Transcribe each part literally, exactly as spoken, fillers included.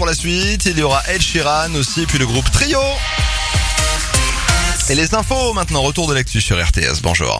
pour la suite. Il y aura Ed Sheeran aussi, puis le groupe Trio. Et les infos maintenant, retour de l'actu sur R T S. Bonjour.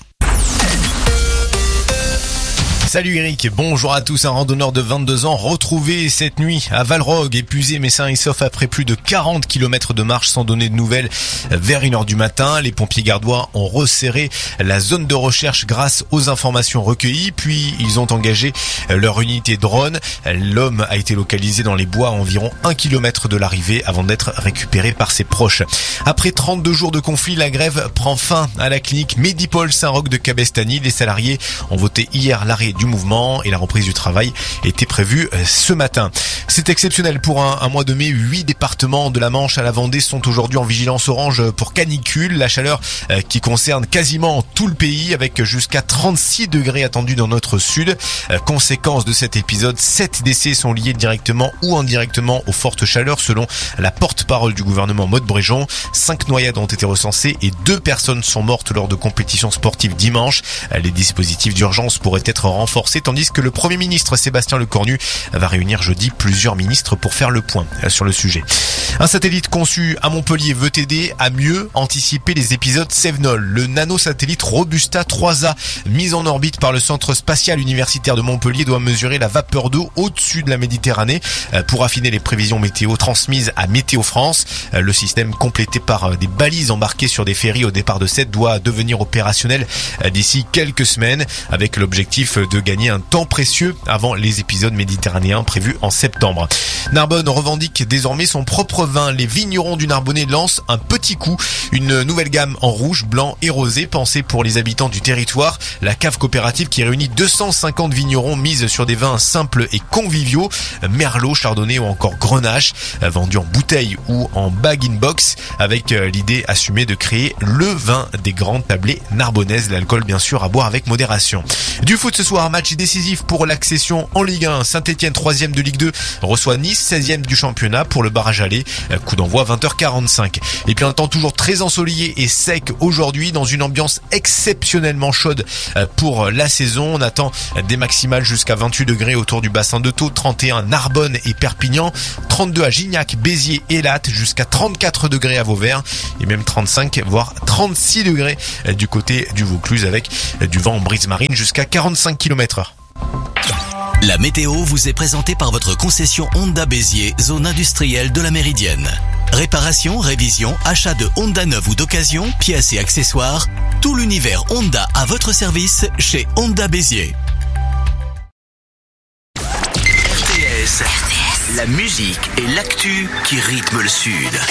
Salut Eric, bonjour à tous. Un randonneur de vingt-deux ans retrouvé cette nuit à Valrogue, épuisé mais sain et sauf après plus de quarante kilomètres de marche sans donner de nouvelles vers une heure du matin. Les pompiers gardois ont resserré la zone de recherche grâce aux informations recueillies, puis ils ont engagé leur unité drone. L'homme a été localisé dans les bois à environ un kilomètre de l'arrivée avant d'être récupéré par ses proches. Après trente-deux jours de conflit, la grève prend fin à la clinique Medipol Saint-Roch de Cabestany. Les salariés ont voté hier l'arrêt du mouvement et la reprise du travail était prévue ce matin. C'est exceptionnel pour un, un mois de mai. Huit départements de la Manche à la Vendée sont aujourd'hui en vigilance orange pour canicule. La chaleur euh, qui concerne quasiment tout le pays avec jusqu'à trente-six degrés attendus dans notre sud. Euh, conséquence de cet épisode, sept décès sont liés directement ou indirectement aux fortes chaleurs selon la porte-parole du gouvernement Maud Bréjon. Cinq noyades ont été recensées et deux personnes sont mortes lors de compétitions sportives dimanche. Euh, les dispositifs d'urgence pourraient être renforcés tandis que le Premier ministre Sébastien Lecornu va réunir jeudi plusieurs ministres pour faire le point sur le sujet. Un satellite conçu à Montpellier veut aider à mieux anticiper les épisodes Cévenol. Le nanosatellite Robusta trois A, mis en orbite par le Centre spatial universitaire de Montpellier, doit mesurer la vapeur d'eau au-dessus de la Méditerranée pour affiner les prévisions météo transmises à Météo France. Le système, complété par des balises embarquées sur des ferries au départ de Sète, doit devenir opérationnel d'ici quelques semaines avec l'objectif de gagner un temps précieux avant les épisodes méditerranéens prévus en septembre. Narbonne revendique désormais son propre vin. Les vignerons du Narbonnais lancent un petit coup, une nouvelle gamme en rouge, blanc et rosé pensée pour les habitants du territoire. La cave coopérative qui réunit deux cent cinquante vignerons mise sur des vins simples et conviviaux, Merlot, Chardonnay ou encore Grenache, vendus en bouteille ou en bag-in-box avec l'idée assumée de créer le vin des grandes tablées narbonnaises. L'alcool bien sûr à boire avec modération. Du foot ce soir, match décisif pour l'accession en Ligue un. Saint-Etienne, troisième de Ligue deux, reçoit Nice, seizième du championnat pour le barrage aller. Coup d'envoi vingt heures quarante-cinq. Et puis un temps toujours très ensoleillé et sec aujourd'hui dans une ambiance exceptionnellement chaude pour la saison. On attend des maximales jusqu'à vingt-huit degrés autour du bassin de Thau, trente et un Narbonne et Perpignan, trente-deux à Gignac, Béziers et Latte, jusqu'à trente-quatre degrés à Vauvert et même trente-cinq voire trente-six degrés du côté du Vaucluse avec du vent en brise marine jusqu'à quarante-cinq kilomètres heure. La météo vous est présentée par votre concession Honda Béziers, zone industrielle de la Méridienne. Réparation, révision, achat de Honda neuf ou d'occasion, pièces et accessoires, tout l'univers Honda à votre service chez Honda Béziers. R T S, la musique et l'actu qui rythment le Sud.